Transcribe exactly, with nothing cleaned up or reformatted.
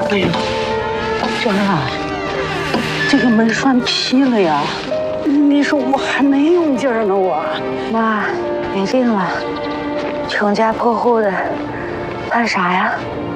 哎呦，娟儿啊，这个门栓劈了呀！你说我还没用劲儿呢，我。 妈，没病了，穷家破户的，怕啥呀？